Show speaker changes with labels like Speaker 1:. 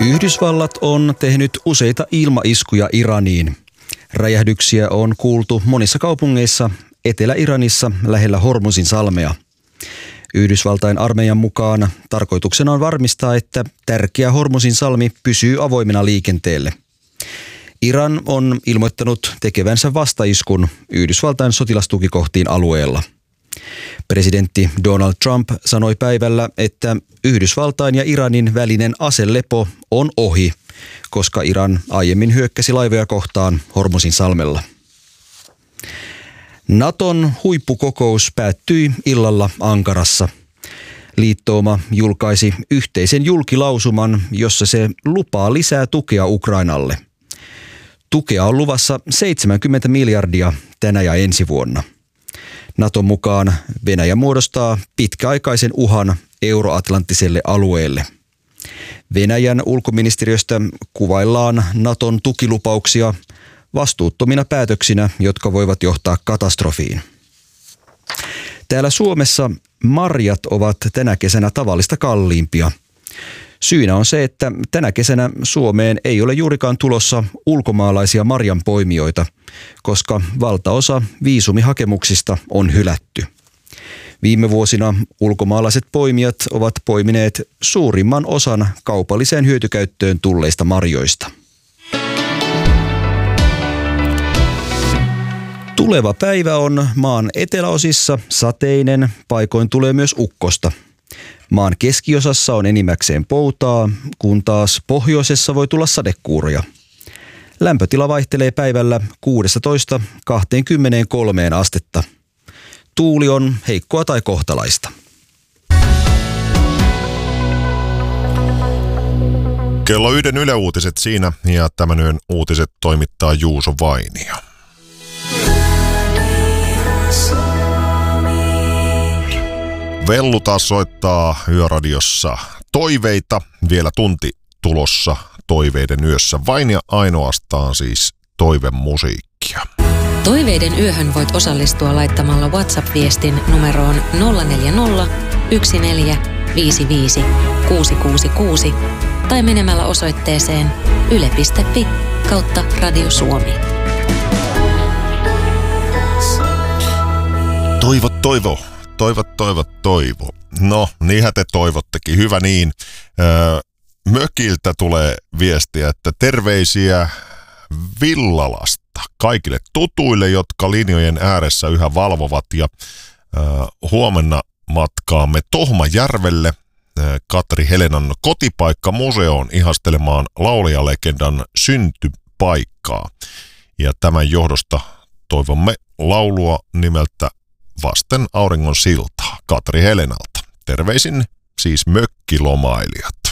Speaker 1: Yhdysvallat on tehnyt useita ilmaiskuja Iraniin. Räjähdyksiä on kuultu monissa kaupungeissa Etelä-Iranissa lähellä Hormuzin salmea. Yhdysvaltain armeijan mukaan tarkoituksena on varmistaa, että tärkeä Hormuzin salmi pysyy avoimena liikenteelle. Iran on ilmoittanut tekevänsä vastaiskun Yhdysvaltain sotilastukikohtiin alueella. Presidentti Donald Trump sanoi päivällä, että Yhdysvaltain ja Iranin välinen aselepo on ohi, koska Iran aiemmin hyökkäsi laivoja kohtaan Hormuzin salmella. Naton huippukokous päättyi illalla Ankarassa. Liittouma julkaisi yhteisen julkilausuman, jossa se lupaa lisää tukea Ukrainalle. Tukea on luvassa 70 miljardia tänä ja ensi vuonna. Naton mukaan Venäjä muodostaa pitkäaikaisen uhan euroatlanttiselle alueelle. Venäjän ulkoministeriöstä kuvaillaan Naton tukilupauksia vastuuttomina päätöksinä, jotka voivat johtaa katastrofiin. Täällä Suomessa marjat ovat tänä kesänä tavallista kalliimpia. Syynä on se, että tänä kesänä Suomeen ei ole juurikaan tulossa ulkomaalaisia marjanpoimijoita, koska valtaosa viisumihakemuksista on hylätty. Viime vuosina ulkomaalaiset poimijat ovat poimineet suurimman osan kaupalliseen hyötykäyttöön tulleista marjoista. Tuleva päivä on maan eteläosissa sateinen, paikoin tulee myös ukkosta. Maan keskiosassa on enimmäkseen poutaa, kun taas pohjoisessa voi tulla sadekuuroja. Lämpötila vaihtelee päivällä 16–23 astetta. Tuuli on heikkoa tai kohtalaista.
Speaker 2: Kello 1 Yle Uutiset siinä ja tämän yön uutiset toimittaa Juuso Vainio. Vellu taas soittaa Yöradiossa toiveita. Vielä tunti tulossa toiveiden yössä. Vain ja ainoastaan siis toivemusiikkia.
Speaker 3: Toiveiden yöhön voit osallistua laittamalla WhatsApp-viestin numeroon 040 1455 666 tai menemällä osoitteeseen yle.fi/Radio Suomi.
Speaker 2: Toivo. No, niinhän te toivottekin. Hyvä niin. Mökiltä tulee viestiä, että terveisiä Villalasta kaikille tutuille, jotka linjojen ääressä yhä valvovat. Ja huomenna matkaamme Tohmajärvelle Katri Helenan kotipaikkamuseoon ihastelemaan laulajalegendan syntypaikkaa. Ja tämän johdosta toivomme laulua nimeltä Vasten auringon siltaa Katri Helenalta. Terveisin siis mökkilomailijat.